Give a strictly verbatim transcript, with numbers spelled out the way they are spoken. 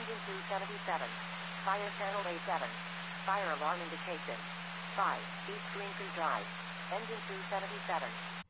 Engine two seventy-seven. Fire channel A seven. Fire alarm indication. five. B screen pre-drive. Engine two seventy-seven.